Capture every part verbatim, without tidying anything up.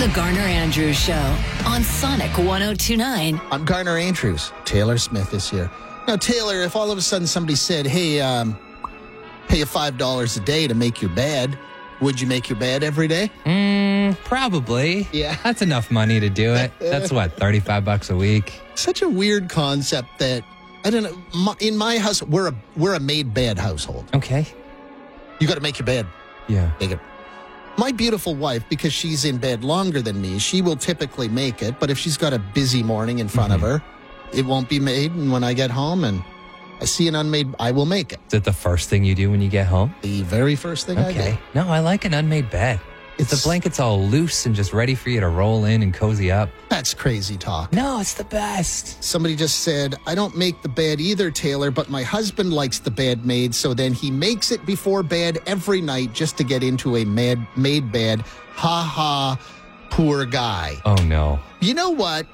The Garner Andrews Show on Sonic one oh two point nine. I'm Garner Andrews. Taylor Smith is here. Now, Taylor, if all of a sudden somebody said, hey, um, pay you five dollars a day to make your bed, would you make your bed every day? Mm, probably. Yeah. That's enough money to do it. That's what, thirty-five bucks a week? Such a weird concept that, I don't know, my, in my house, we're a, we're a made bed household. Okay. You got to make your bed. Yeah. Make it. My beautiful wife, because she's in bed longer than me, she will typically make it. But if she's got a busy morning in front mm-hmm. of her, it won't be made. And when I get home and I see an unmade, I will make it. Is it the first thing you do when you get home? The very first thing I do. Okay. No, I like an unmade bed. It's, It's the blanket's all loose and just ready for you to roll in and cozy up. That's crazy talk. No, it's the best. Somebody just said, I don't make the bed either, Taylor, but my husband likes the bed made, so then he makes it before bed every night just to get into a mad, made bed. Ha ha, poor guy. Oh, no. You know what?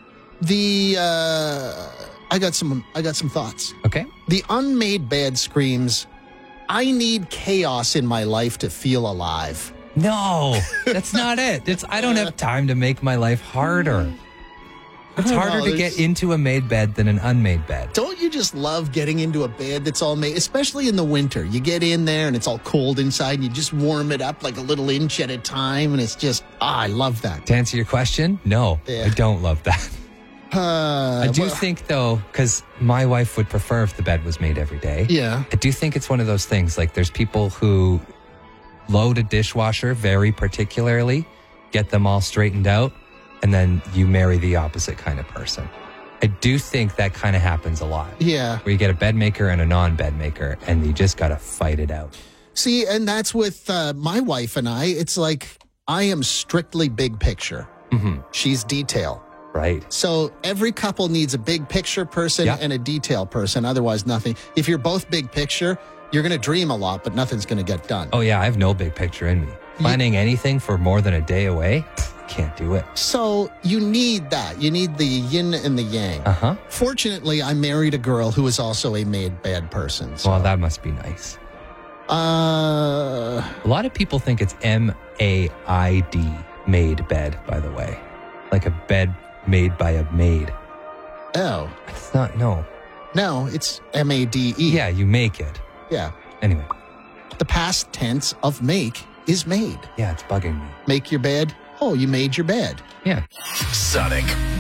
The, uh, I got some, I got some thoughts. Okay. The unmade bed screams, I need chaos in my life to feel alive. No, that's not it. It's I don't have time to make my life harder. It's I don't harder know, to there's- get into a made bed than an unmade bed. Don't you just love getting into a bed that's all made, especially in the winter? You get in there and it's all cold inside and you just warm it up like a little inch at a time. And it's just, ah, I love that. To answer your question, no, Yeah. I don't love that. Uh, I do well, think, though, because my wife would prefer if the bed was made every day. Yeah. I do think it's one of those things, like there's people who load a dishwasher very particularly, get them all straightened out, and then you marry the opposite kind of person. I do think that kind of happens a lot. Yeah. Where you get a bed maker and a non-bed maker, and you just got to fight it out. See, and that's with uh, my wife and I. It's like I am strictly big picture. Mm-hmm. She's detail. Right. So every couple needs a big picture person Yeah. and a detail person. Otherwise, nothing. If you're both big picture, you're going to dream a lot, but nothing's going to get done. Oh, yeah, I have no big picture in me. Planning anything for more than a day away, pff, can't do it. So you need that. You need the yin and the yang. Uh-huh. Fortunately, I married a girl who is also a made bed person. So. Well, that must be nice. Uh, A lot of people think it's M A I D, made bed, by the way. Like a bed made by a maid. oh, It's not, no. no, it's M A D E. Yeah, you make it. Yeah. Anyway, The past tense of make is made. yeah, it's bugging me. Make your bed. Oh, you made your bed. Yeah. Sonic